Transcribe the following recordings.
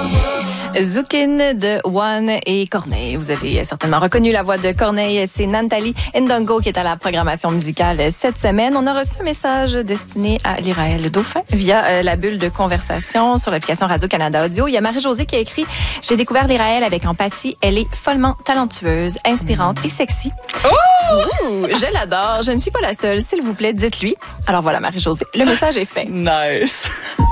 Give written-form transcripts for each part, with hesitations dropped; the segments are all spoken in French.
Zoukin de One et Corneille. Vous avez certainement reconnu la voix de Corneille. C'est Nantali Ndongo qui est à la programmation musicale cette semaine. On a reçu un message destiné à l'Iraël Dauphin via la bulle de conversation sur l'application Radio-Canada Audio. Il y a Marie-Josée qui a écrit « J'ai découvert l'Iraël avec empathie. Elle est follement talentueuse, inspirante et sexy. Oh! Je l'adore. Je ne suis pas la seule. S'il vous plaît, dites-lui. » Alors voilà, Marie-Josée, le message est fait. Nice.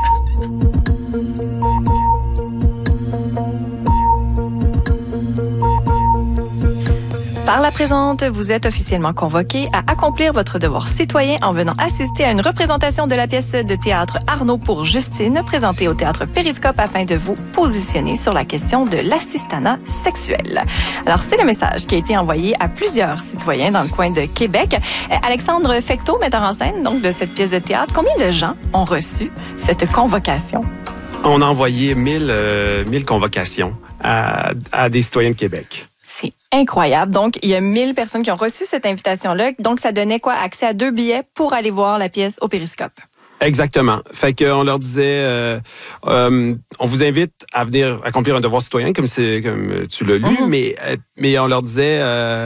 Par la présente, vous êtes officiellement convoqué à accomplir votre devoir citoyen en venant assister à une représentation de la pièce de théâtre Arnaud pour Justine, présentée au théâtre Périscope afin de vous positionner sur la question de l'assistanat sexuel. Alors, c'est le message qui a été envoyé à plusieurs citoyens dans le coin de Québec. Alexandre Fecteau, metteur en scène donc de cette pièce de théâtre, combien de gens ont reçu cette convocation? On a envoyé 1000 convocations à des citoyens de Québec. C'est incroyable. Donc, il y a 1000 personnes qui ont reçu cette invitation-là. Donc, ça donnait quoi? Accès à 2 billets pour aller voir la pièce au Périscope. Exactement. Fait qu'on leur disait, on vous invite à venir accomplir un devoir citoyen, comme tu l'as lu, mais on leur disait,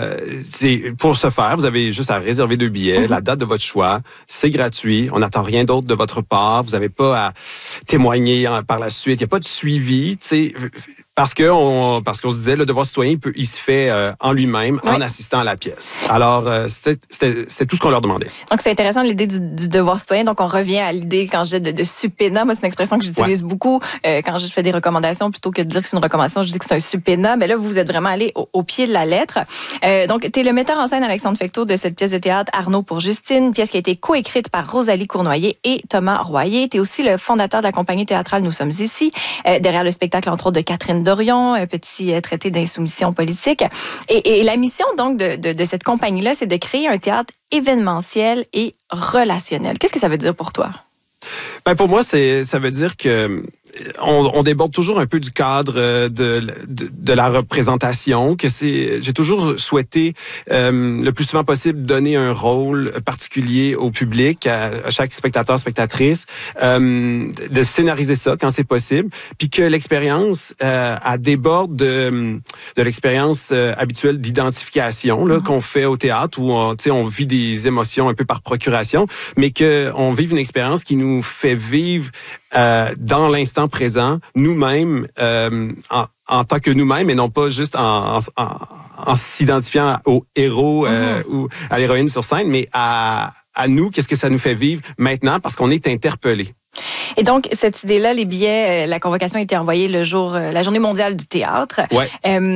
pour ce faire, vous avez juste à réserver 2 billets, la date de votre choix, c'est gratuit, on n'attend rien d'autre de votre part, vous n'avez pas à témoigner par la suite, il n'y a pas de suivi, tu sais. Parce qu'on se disait, le devoir citoyen, il se fait en lui-même, en assistant à la pièce. Alors, c'est tout ce qu'on leur demandait. Donc, c'est intéressant l'idée du devoir citoyen. Donc, on revient à l'idée, quand je dis de subpoena. Moi, c'est une expression que j'utilise beaucoup quand je fais des recommandations. Plutôt que de dire que c'est une recommandation, je dis que c'est un subpoena. Mais là, vous êtes vraiment allé au pied de la lettre. Donc, tu es le metteur en scène, Alexandre Fecteau, de cette pièce de théâtre Arnaud pour Justine, pièce qui a été coécrite par Rosalie Cournoyer et Thomas Royer. Tu es aussi le fondateur de la compagnie théâtrale Nous sommes ici, derrière le spectacle, entre autres, de Catherine Dorion, un petit traité d'insoumission politique. Et la mission, donc, de cette compagnie-là, c'est de créer un théâtre événementiel et relationnel. Qu'est-ce que ça veut dire pour toi? Ben pour moi, ça veut dire que on déborde toujours un peu du cadre de la représentation, que j'ai toujours souhaité le plus souvent possible donner un rôle particulier au public, à chaque spectateur, spectatrice, de scénariser ça quand c'est possible, puis que l'expérience elle déborde de l'expérience habituelle d'identification là, qu'on fait au théâtre, où on vit des émotions un peu par procuration, mais qu'on vive une expérience qui nous fait vivre dans l'instant présent, nous-mêmes, en tant que nous-mêmes, et non pas juste en s'identifiant au héros ou à l'héroïne sur scène, mais à nous, qu'est-ce que ça nous fait vivre maintenant, parce qu'on est interpellés. Et donc, cette idée-là, les billets, la convocation a été envoyée la Journée mondiale du théâtre. Ouais.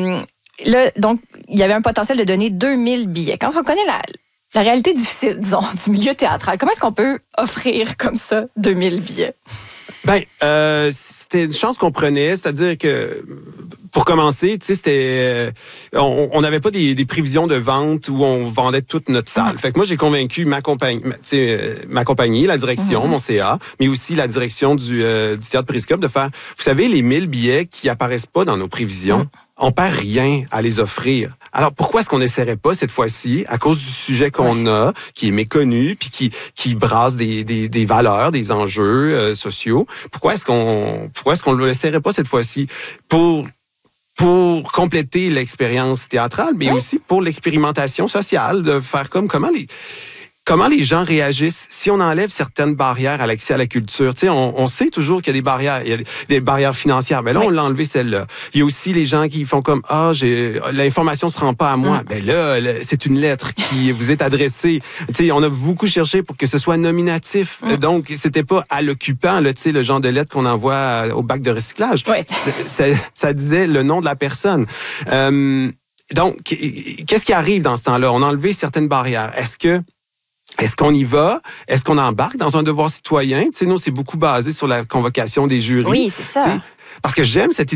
Là, donc, il y avait un potentiel de donner 2000 billets. Quand on connaît la réalité difficile, disons, du milieu théâtral, comment est-ce qu'on peut offrir comme ça 2000 billets? Ben, c'était une chance qu'on prenait, c'est-à-dire que pour commencer, tu sais, c'était on n'avait pas des prévisions de vente où on vendait toute notre salle. Fait que moi j'ai convaincu ma compagnie, la direction, mon CA, mais aussi la direction du théâtre Périscope de faire, vous savez, les 1000 billets qui apparaissent pas dans nos prévisions, on perd rien à les offrir. Alors, pourquoi est-ce qu'on n'essaierait pas cette fois-ci, à cause du sujet qu'on a, qui est méconnu, puis qui brasse des valeurs, des enjeux sociaux, pourquoi est-ce qu'on le essaierait pas cette fois-ci pour compléter l'expérience théâtrale, mais aussi pour l'expérimentation sociale, de faire comment les gens réagissent si on enlève certaines barrières à l'accès à la culture. Tu sais, on sait toujours qu'il y a des barrières, il y a des barrières financières. Ben là, on l'a enlevé celle-là. Il y a aussi les gens qui font comme l'information se rend pas à moi. Ben là, c'est une lettre qui vous est adressée. Tu sais, on a beaucoup cherché pour que ce soit nominatif. Donc, c'était pas à l'occupant, tu sais, le genre de lettre qu'on envoie au bac de recyclage. Ça disait le nom de la personne. Donc, qu'est-ce qui arrive dans ce temps-là? On a enlevé certaines barrières. Est-ce qu'on y va? Est-ce qu'on embarque dans un devoir citoyen? Tu sais, nous, c'est beaucoup basé sur la convocation des jurys. Oui, c'est ça. Parce que j'aime cette